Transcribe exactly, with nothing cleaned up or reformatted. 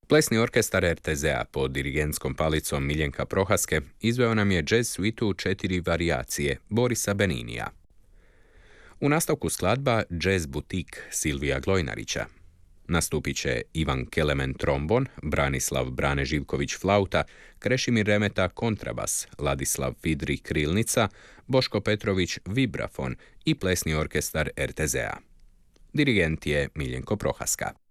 Plesni orkestar er te zea pod dirigentskom palicom Miljenka Prohaske izveo nam je jazz suitu u četiri varijacije Borisa Beninija. U nastavku skladba Jazz butik Silvija Glojnarića. Nastupit će Ivan Kelemen trombon, Branislav Brane Živković flauta, Krešimir Remeta kontrabas, Ladislav Fidri krilnica, Boško Petrović vibrafon i plesni orkestar er te zea. Dirigent je Miljenko Prohaska.